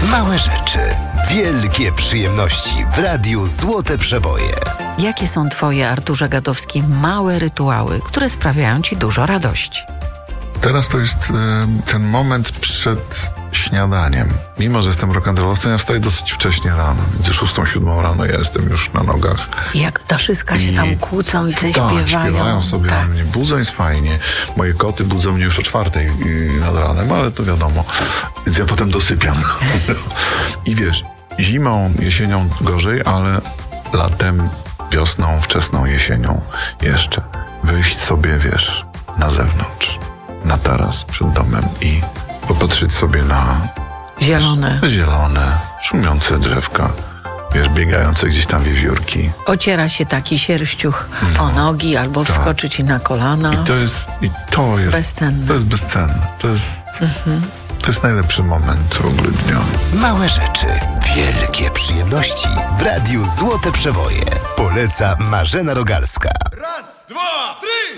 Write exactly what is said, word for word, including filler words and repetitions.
Małe rzeczy, wielkie przyjemności w Radiu Złote Przeboje. Jakie są twoje, Arturze Gadowski, małe rytuały, które sprawiają ci dużo radości? Teraz to jest y, ten moment przed śniadaniem. Mimo że jestem rock'n'rollowcem, ja wstaję dosyć wcześnie rano. Między szóstą, siódmą rano ja jestem już na nogach. I jak ptaszyska się I tam kłócą i sobie tak, śpiewają. śpiewają sobie tak. na mnie. Budzą, jest fajnie. Moje koty budzą mnie już o czwartej y, nad ranem, ale to wiadomo. Więc ja potem dosypiam. I wiesz, zimą, jesienią gorzej, ale latem, wiosną, wczesną jesienią jeszcze wyjść sobie, wiesz, na zewnątrz, na taras przed domem i popatrzeć sobie na Zielone. zielone, szumiące drzewka, wiesz, biegające gdzieś tam wiewiórki. Ociera się taki sierściuch No, o nogi albo tak. wskoczy ci na kolana. I to jest, i to jest, Bezcenne. to jest bezcenne. To jest, mhm. to jest najlepszy moment w ogóle dnia. Małe rzeczy, wielkie przyjemności w Radiu Złote Przeboje. Poleca Marzena Rogalska. Raz, dwa, trzy!